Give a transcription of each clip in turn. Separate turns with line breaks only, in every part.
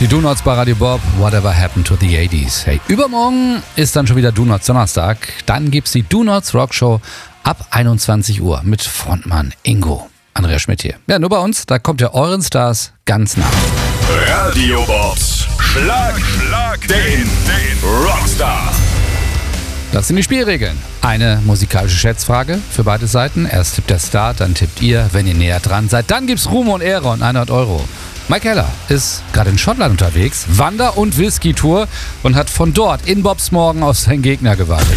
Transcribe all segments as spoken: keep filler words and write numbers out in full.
Die Do-Nots bei Radio Bob, Whatever Happened to the eighties. Hey, übermorgen ist dann schon wieder Do-Nots Donnerstag. Dann gibt's die Do-Nots Rockshow ab einundzwanzig Uhr mit Frontmann Ingo. Andreas Schmidt hier. Ja, nur bei uns, da kommt ihr euren Stars ganz nah.
Radio Bobs Schlag, Schlag den, den Rockstar.
Das sind die Spielregeln. Eine musikalische Schätzfrage für beide Seiten. Erst tippt der Star, dann tippt ihr, wenn ihr näher dran seid. Dann gibt's Ruhm und Ehre und hundert Euro. Mike Heller ist gerade in Schottland unterwegs, Wander- und Whisky-Tour und hat von dort in Bobs Morgen auf seinen Gegner gewartet.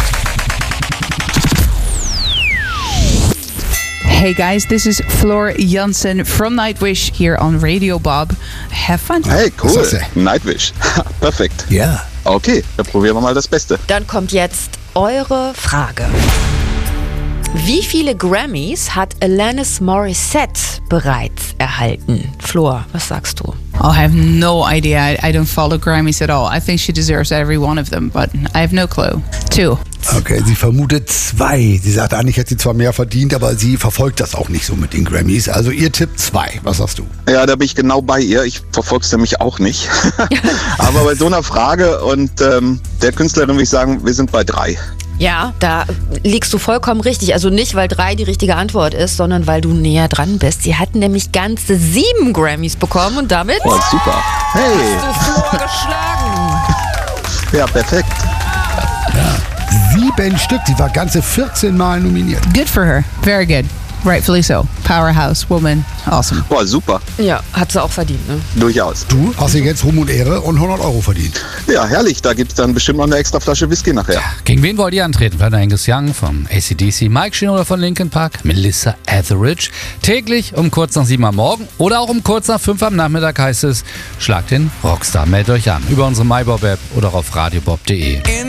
Hey guys, this is Floor Jansen from Nightwish here on Radio Bob. Have fun.
Hey, cool. Nightwish. Perfekt.
Ja.
Okay, dann probieren wir mal das Beste.
Dann kommt jetzt eure Frage. Wie viele Grammys hat Alanis Morissette bereits erhalten? Flor, was sagst du?
I have no idea. I, I don't follow Grammys at all. I think she deserves every one of them, but I have no clue. Two.
Okay, sie vermutet zwei. Sie sagt, eigentlich hätte sie zwar mehr verdient, aber sie verfolgt das auch nicht so mit den Grammys. Also ihr Tipp zwei. Was sagst du?
Ja, da bin ich genau bei ihr. Ich verfolge es nämlich auch nicht. Aber bei so einer Frage und ähm, der Künstlerin würde ich sagen, wir sind bei drei.
Ja, da liegst du vollkommen richtig. Also nicht, weil drei die richtige Antwort ist, sondern weil du näher dran bist. Sie hatten nämlich ganze sieben Grammys bekommen und damit
Oh, super. Hey.
hast du Flor geschlagen.
Ja, perfekt.
Sieben Stück. Sie war ganze vierzehn Mal nominiert.
Good for her. Very good. Rightfully so. Powerhouse woman. Awesome.
Boah, super.
Ja, hat sie auch verdient, ne?
Durchaus.
Du hast dir jetzt Ruhm und Ehre und hundert Euro verdient.
Ja, herrlich. Da gibt es dann bestimmt noch eine extra Flasche Whisky nachher.
Gegen wen wollt ihr antreten? Werner Angus Young vom A C D C, Mike Shinoda von Linkin Park, Melissa Etheridge. Täglich um kurz nach sieben am Morgen oder auch um kurz nach fünf am Nachmittag heißt es, schlagt den Rockstar. Meldet euch an über unsere MyBob-App oder auf radiobob punkt de.